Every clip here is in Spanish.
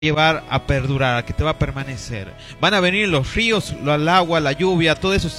llevar a perdurar, a que te va a permanecer. Van a venir los ríos, el agua, la lluvia, todo eso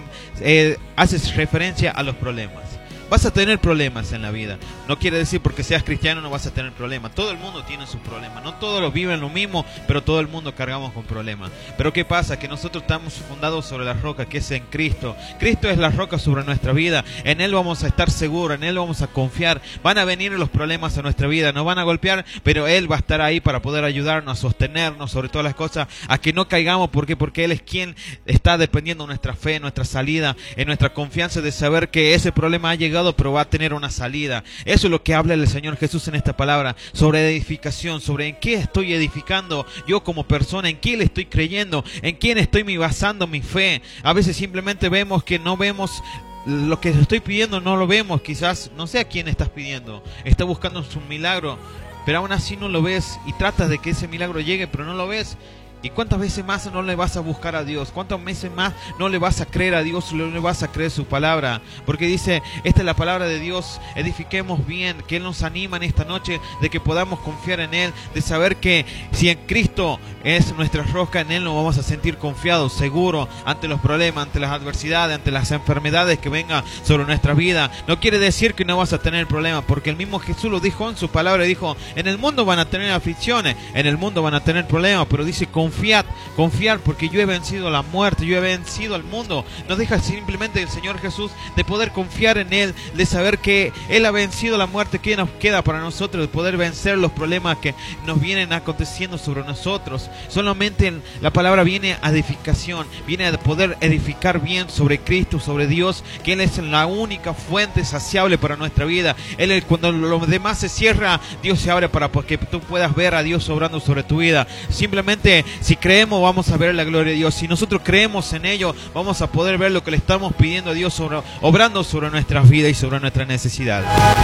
haces referencia a los problemas. Vas a tener problemas en la vida. No quiere decir porque seas cristiano no vas a tener problemas. Todo el mundo tiene sus problemas. No todos los viven lo mismo, pero todo el mundo cargamos con problemas. Pero ¿qué pasa? Que nosotros estamos fundados sobre la roca que es en Cristo. Cristo es la roca sobre nuestra vida. En Él vamos a estar seguros, en Él vamos a confiar. Van a venir los problemas a nuestra vida, nos van a golpear, pero Él va a estar ahí para poder ayudarnos, a sostenernos sobre todas las cosas, a que no caigamos. ¿Por qué? Porque Él es quien está dependiendo de nuestra fe, nuestra salida, en nuestra confianza de saber que ese problema ha llegado, pero va a tener una salida. Eso es lo que habla el Señor Jesús en esta palabra, sobre edificación, sobre en qué estoy edificando yo como persona, en qué le estoy creyendo, en quién estoy basando mi fe. A veces simplemente vemos que no vemos lo que estoy pidiendo, no lo vemos. Quizás no sé a quién estás pidiendo, está buscando un milagro, pero aún así no lo ves y tratas de que ese milagro llegue, pero no lo ves. ¿Y cuántas veces más no le vas a buscar a Dios? ¿Cuántas veces más no le vas a creer a Dios? No le vas a creer su palabra. Porque dice, esta es la palabra de Dios, edifiquemos bien, que Él nos anima en esta noche, de que podamos confiar en Él, de saber que si en Cristo es nuestra roca, en Él nos vamos a sentir confiados, seguros ante los problemas, ante las adversidades, ante las enfermedades que vengan sobre nuestra vida. No quiere decir que no vas a tener problemas, porque el mismo Jesús lo dijo en su palabra, dijo, en el mundo van a tener aflicciones, en el mundo van a tener problemas, pero dice, confiar porque yo he vencido la muerte, yo he vencido al mundo. Nos deja simplemente el Señor Jesús de poder confiar en Él, de saber que Él ha vencido la muerte. ¿Qué nos queda para nosotros? De poder vencer los problemas que nos vienen aconteciendo sobre nosotros. Solamente la palabra viene a edificación, viene a poder edificar bien sobre Cristo, sobre Dios, que Él es la única fuente saciable para nuestra vida. Cuando lo demás se cierra, Dios se abre para que tú puedas ver a Dios obrando sobre tu vida. Simplemente si creemos vamos a ver la gloria de Dios. Si nosotros creemos en ello, vamos a poder ver lo que le estamos pidiendo a Dios obrando sobre nuestras vidas y sobre nuestras necesidades.